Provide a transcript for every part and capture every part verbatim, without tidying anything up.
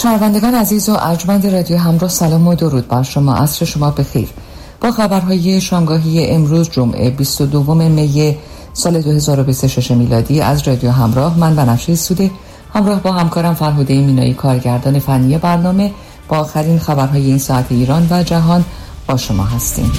شنوندگان عزیز و ارجمند رادیو همراه، سلام و درود بر شما. عصر شما بخیر. با خبرهای شامگاهی امروز جمعه بیست و دوم می سال دو هزار و بیست و شش میلادی از رادیو همراه، من بنفشه سوده همراه با همکارم فرهاده مینایی کارگردان فنی برنامه با آخرین خبرهای این ساعت ایران و جهان با شما هستیم.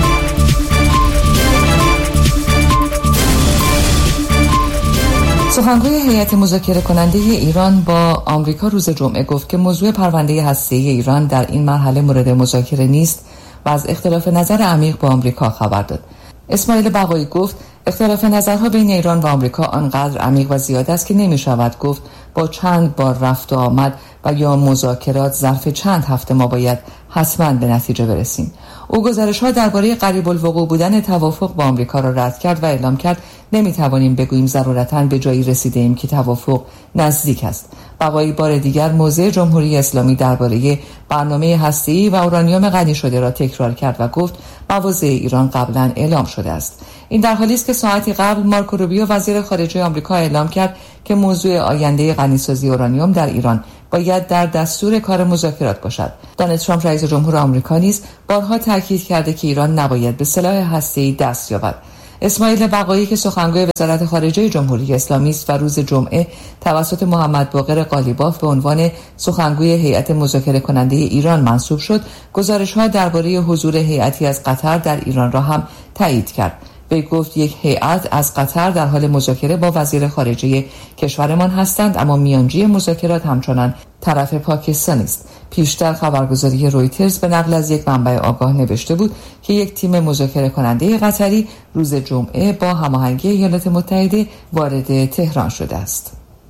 سخنگوی هیئت مذاکره کننده ایران با آمریکا روز جمعه گفت که موضوع پرونده هسته‌ای ایران در این مرحله مورد مذاکره نیست و از اختلاف نظر عمیق با آمریکا خبر داد. اسماعیل بقایی گفت اختلاف نظرها بین ایران و آمریکا آنقدر عمیق و زیاد است که نمی شود گفت با چند بار رفت و آمد و یا مذاکرات ظرف چند هفته ما باید حتما به نتیجه برسیم. او گزارش‌ها درباره قریب الوقوع بودن توافق با آمریکا را رد کرد و اعلام کرد نمی‌توانیم بگوییم ضرورتاً به جایی رسیده‌ایم که توافق نزدیک است. بقایی بار دیگر موضع جمهوری اسلامی درباره برنامه هسته‌ای و اورانیوم غنی شده را تکرار کرد و گفت مواضع ایران قبلا اعلام شده است. این در حالی است که ساعتی قبل مارکو روبیو وزیر خارجه آمریکا اعلام کرد که موضوع آینده غنیسازی اورانیوم در ایران باید در دستور کار مذاکرات باشد. دونالد ترامپ رئیس جمهور آمریکا نیز بارها تاکید کرده که ایران نباید به سلاح هسته‌ای دست یابد. اسماعیل بقایی که سخنگوی وزارت خارجه جمهوری اسلامی است و روز جمعه توسط محمد باقر قالیباف به عنوان سخنگوی هیئت مذاکره کننده ایران منصوب شد، گزارش‌ها درباره حضور هیئتی از قطر در ایران را هم تایید کرد. وی گفت یک هیئت از قطر در حال مذاکره با وزیر خارجه کشورمان هستند، اما میانجی مذاکرات همچنان طرف پاکستان است. پیشتر خبرگزاری رویترز به نقل از یک منبع آگاه نوشته بود که یک تیم مذاکره کننده قطری روز جمعه با هماهنگی ایالات متحده وارد تهران شده است.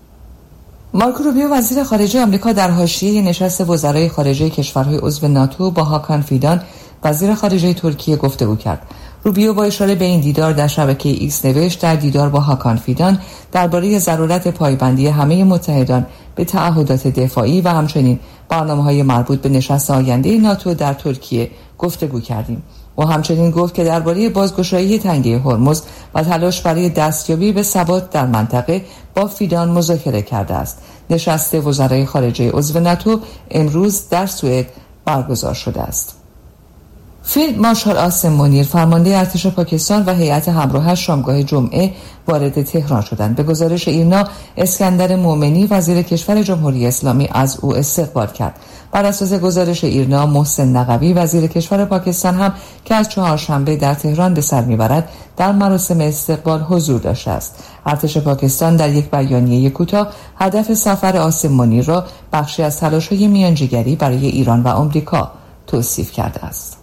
مارکو روبیو وزیر خارجه آمریکا در حاشیه نشست وزرای خارجه کشورهای عضو ناتو با هاکان فیدان وزیر خارجه ترکیه گفتگو کرد. روبیو با اشاره به این دیدار در شبکه ایکس نوشت در دیدار با هاکان فیدان درباره ضرورت پایبندی همه متحدان به تعهدات دفاعی و همچنین برنامه‌های مربوط به نشست آینده ناتو در ترکیه گفتگو کردیم. و همچنین گفت که درباره بازگشایی تنگه هرمز و تلاش برای دستیابی به ثبات در منطقه با فیدان مذاکره کرده است. نشست وزرای خارجه عضو ناتو امروز در سوئد برگزار شده است. فیلد مارشال آسم منیر فرمانده ارتش پاکستان و هیئت همراهش شامگاه جمعه وارد تهران شدند. به گزارش ایرنا اسکندر مومنی وزیر کشور جمهوری اسلامی از او استقبال کرد. بر اساس گزارش ایرنا محسن نقوی وزیر کشور پاکستان هم که از چهارشنبه در تهران به سر میبرد در مراسم استقبال حضور داشته است. ارتش پاکستان در یک بیانیه کوتاه هدف سفر آسم منیر را بخشی از تلاش‌های میانجیگری برای ایران و آمریکا توصیف کرده است.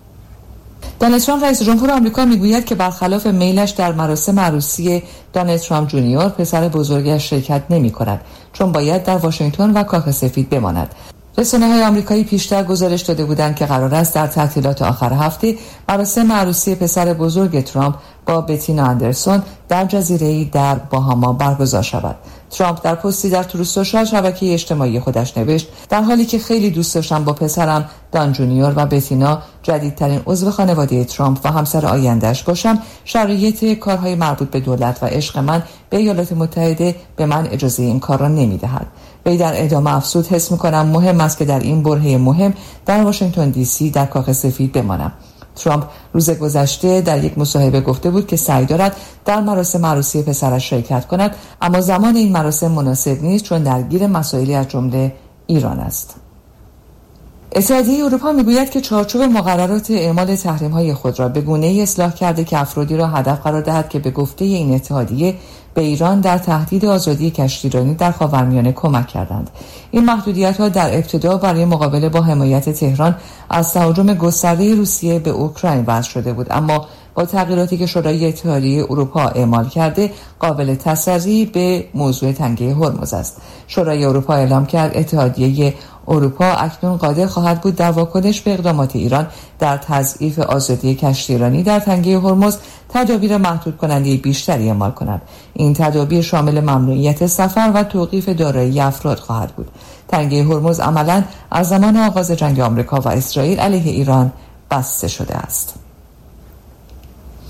دونالد ترامپ رئیس جمهور آمریکا میگوید که برخلاف میلش در مراسم عروسی دونالد ترامپ جونیور پسر بزرگش شرکت نمی کند چون باید در واشنگتن و کاخ سفید بماند. رسانه‌های آمریکایی پیشتر گزارش داده بودند که قرار است در تعطیلات آخر هفته مراسم عروسی پسر بزرگ ترامپ با بتینا اندرسون در جزیره‌ای در باهاما برگزار شود. ترامپ در پستی در تروث سوشال شبکه اجتماعی خودش نوشت در حالی که خیلی دوست داشتم با پسرم دان جونیور و بتینا جدیدترین عضو خانواده ترامپ و همسر آینده‌اش باشم، شرایط کارهای مربوط به دولت و عشق من به ایالات متحده به من اجازه این کار را نمی‌دهد. وی در ادامه افزود حس می‌کنم مهم است که در این برهه مهم در واشنگتن دی سی در کاخ سفید بمانم. ترامپ روز گذشته در یک مصاحبه گفته بود که سعی دارد در مراسم عروسی پسرش شرکت کند، اما زمان این مراسم مناسب نیست چون درگیر مسائلی از جمله ایران است. اتحادیه اروپا میگوید که چارچوب مقررات اعمال تحریم‌های خود را به گونه‌ای اصلاح کرده که افرادی را هدف قرار دهد که به گفته این اتحادیه به ایران در تهدید آزادی کشتیرانی در خاورمیانه کمک کردند. این محدودیت‌ها در ابتدا برای مقابله با حمایت تهران از تهاجم گسترده روسیه به اوکراین وضع شده بود، اما با تغییراتی که شورای اتحادیه اروپا اعمال کرده قابل تسری به موضوع تنگه هرمز است. شورای اروپا اعلام کرد اتحادیه اروپا اکنون قادر خواهد بود در واکنش به اقدامات ایران در تضعیف آزادی کشتیرانی در تنگه هرمز تدابیر محدود کننده بیشتری اعمال کند. این تدابیر شامل ممنوعیت سفر و توقیف دارایی افراد خواهد بود. تنگه هرمز عملاً از زمان آغاز جنگ آمریکا و اسرائیل علیه ایران بسته شده است.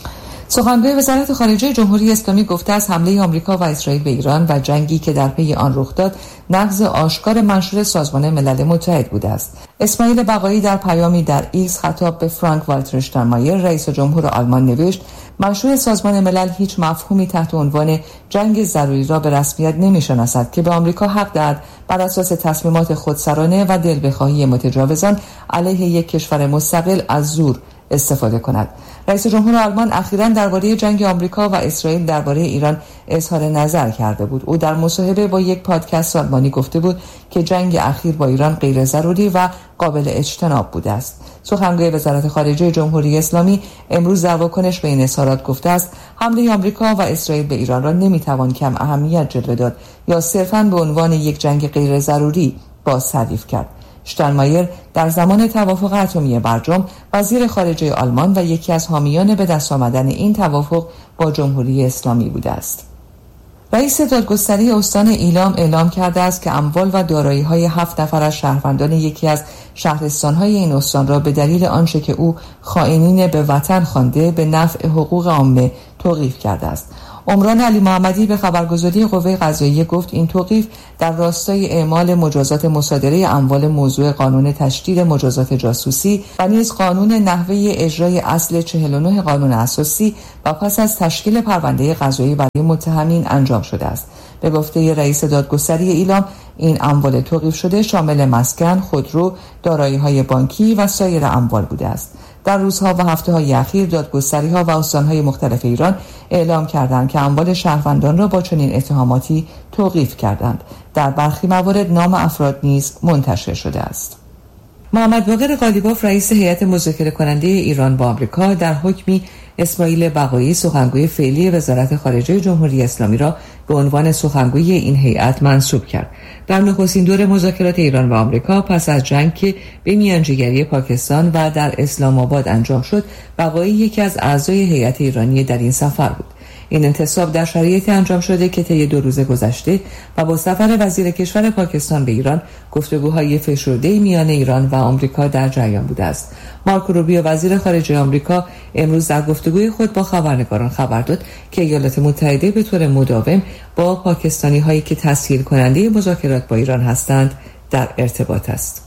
سخنگوی وزارت خارجه جمهوری اسلامی گفته است حمله آمریکا و اسرائیل به ایران و جنگی که در پی آن رخ داد نقض آشکار منشور سازمان ملل متحد بوده است. اسماعیل بقایی در پیامی در ایکس خطاب به فرانک والتر شتاینمایر رئیس جمهور آلمان نوشت: منشور سازمان ملل هیچ مفهومی تحت عنوان جنگ ضروری را به رسمیت نمی‌شناسد که به آمریکا حق دهد بر اساس تصمیمات خودسرانه و دلبخواهی متجاوزان علیه یک کشور مستقل از زور استفاده کند. رئیس جمهور آلمان اخیراً درباره جنگ آمریکا و اسرائیل درباره ایران اظهار نظر کرده بود. او در مصاحبه با یک پادکست آلمانی گفته بود که جنگ اخیر با ایران غیر ضروری و قابل اجتناب بوده است. سخنگوی وزارت خارجه جمهوری اسلامی امروز در واکنش به این اظهارات گفته است حمله آمریکا و اسرائیل به ایران را نمیتوان کم اهمیت جلوه داد یا صرفاً به عنوان یک جنگ غیر ضروری باز تعریف کرد. شتاینمایر در زمان توافق اتمی برجام وزیر خارجه آلمان و یکی از حامیان به دست آمدن این توافق با جمهوری اسلامی بوده است. رئیس دادگستری استان ایلام اعلام کرده است که اموال و دارایی‌های هفت نفر از شهروندان یکی از شهرستان‌های این استان را به دلیل آنچه که او خائنین به وطن خوانده به نفع حقوق عامه توقیف کرده است. عمران علی محمدی به خبرگزاری قوه قضاییه گفت این توقیف در راستای اعمال مجازات مصادره اموال موضوع قانون تشدید مجازات جاسوسی و نیز قانون نحوه اجرای اصل چهل و نه قانون اساسی و پس از تشکیل پرونده قضایی برای متهمین انجام شده است. به گفته رئیس دادگستری ایلام این اموال توقیف شده شامل مسکن، خودرو، دارایی‌های بانکی و سایر اموال بوده است. در روزها و هفته‌های اخیر دادگستری‌ها و استان‌های مختلف ایران اعلام کردند که اموال شهروندان را با چنین اتهاماتی توقیف کردند. در برخی موارد نام افراد نیز منتشر شده است. محمد باقر قالیباف رئیس هیئت مذاکره کننده ایران با آمریکا در حکمی اسماعیل بقایی سخنگوی فعلی وزارت خارجه جمهوری اسلامی را به عنوان سخنگوی این هیئت منصوب کرد. در نخستین دور مذاکرات ایران و آمریکا پس از جنگ که به میانجیگری پاکستان و در اسلام آباد انجام شد، بقایی یکی از اعضای هیئت ایرانی در این سفر بود. این انتصاب در شرایطی انجام شده که طی دو روز گذشته و با سفر وزیر کشور پاکستان به ایران گفتگوهای فشرده میان ایران و آمریکا در جریان بوده است. مارکو روبیو وزیر خارجه آمریکا امروز در گفتگوی خود با خبرنگاران خبر داد که ایالات متحده به طور مداوم با پاکستانی هایی که تسهیل کننده مذاکرات با ایران هستند در ارتباط است.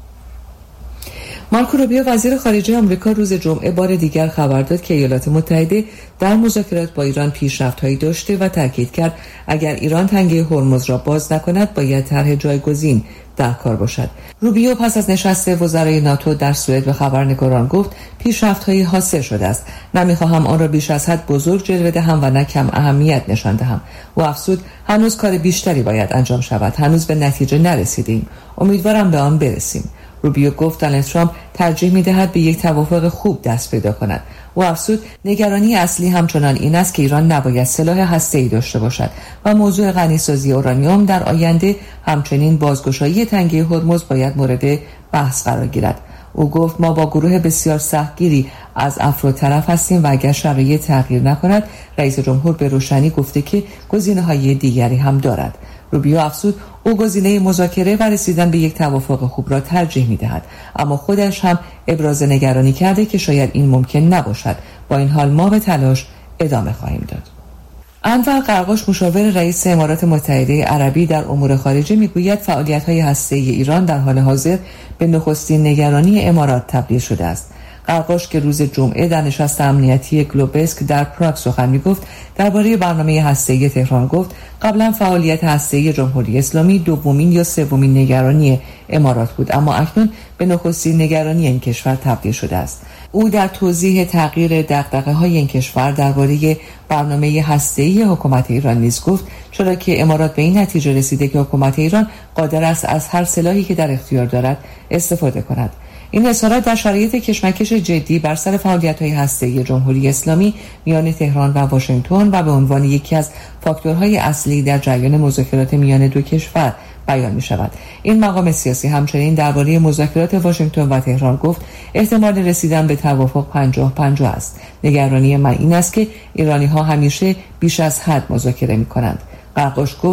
مارکو روبیو وزیر خارجه آمریکا روز جمعه بار دیگر خبر داد که ایالات متحده در مذاکرات با ایران پیشرفت‌هایی داشته و تاکید کرد اگر ایران تنگه هرمز را باز نکند باید طرح جایگزین در کار باشد. روبیو پس از نشست وزرای ناتو در سوئد به خبرنگاران گفت پیشرفت‌هایی حاصل شده است. نمی‌خواهم آن را بیش از حد بزرگ جلوه دهم و نه کم اهمیت نشان دهم. او افزود هنوز کار بیشتری باید انجام شود. هنوز به نتیجه نرسیدیم. امیدوارم به آن برسیم. روبیو گفت دونالد ترامپ ترجیح می‌دهد به یک توافق خوب دست پیدا کند. او افزود نگرانی اصلی همچنان این است که ایران نباید سلاح هسته‌ای داشته باشد و موضوع غنیسازی اورانیوم در آینده همچنین بازگشایی تنگه هرمز باید مورد بحث قرار گیرد. او گفت ما با گروه بسیار سختگیری از افراد طرف هستیم و اگر شرایط تغییر نکند رئیس جمهور به روشنی گفته که گزینه‌های دیگری هم دارد. روبیو افزود او گزینه مذاکره و رسیدن به یک توافق خوب را ترجیح می‌دهد، اما خودش هم ابراز نگرانی کرده که شاید این ممکن نباشد. با این حال ما به تلاش ادامه خواهیم داد. انور قرقاش مشاور رئیس امارات متحده عربی در امور خارجه میگوید فعالیت‌های هسته‌ای ایران در حال حاضر به نخستین نگرانی امارات تبدیل شده است. قرقاش که روز جمعه در نشست امنیتی گلوبسک در پراگ سخن می‌گفت درباره برنامه هسته‌ای تهران گفت قبلا فعالیت هسته‌ای جمهوری اسلامی دومین یا سومین نگرانی امارات بود، اما اکنون به نخستین نگرانی این کشور تبدیل شده است. او در توضیح تغییر دغدغه‌های این کشور درباره برنامه هسته‌ای حکومت ایران نیز گفت چرا که امارات به این نتیجه رسیده که حکومت ایران قادر است از هر سلاحی که در اختیار دارد استفاده کند. این اظهارات در شرایط کشمکش جدی بر سر فعالیت‌های هسته‌ای جمهوری اسلامی میان تهران و واشنگتن و به عنوان یکی از فاکتورهای اصلی در جریان مذاکرات میان دو کشور بیان می‌شود. این مقام سیاسی همچنین درباره مذاکرات واشنگتن و تهران گفت احتمال رسیدن به توافق پنجاه پنجاه است. نگرانی من این است که ایرانی‌ها همیشه بیش از حد مذاکره می‌کنند. قرقاش گفت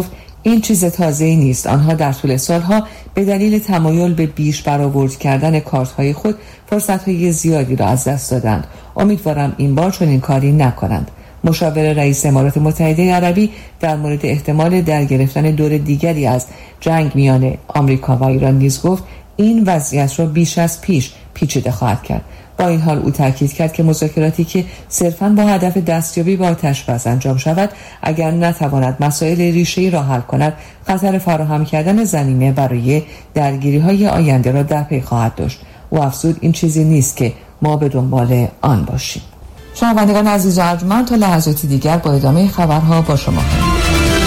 این چیز تازه‌ای نیست. آنها در طول سالها به دلیل تمایل به بیش برآورد کردن کارت‌های خود فرصت‌های زیادی را از دست دادند. امیدوارم این بار چنین کاری نکنند. مشاور رئیس امارات متحده عربی در مورد احتمال در گرفتن دور دیگری از جنگ میان آمریکا و ایران نیز گفت این وضعیت را بیش از پیش پیچیده خواهد کرد. با این حال او تاکید کرد که مذاکراتی که صرفاً با هدف دستیابی به آتش‌بس انجام شود اگر نتواند مسائل ریشه‌ای را حل کند خطر فراهم کردن زمینه برای درگیری‌های آینده را در پی خواهد داشت. او افزود این چیزی نیست که ما به دنبال آن باشیم. شنوندگان عزیز و ارجمند تا لحظاتی دیگر با ادامه خبرها با شما هستیم.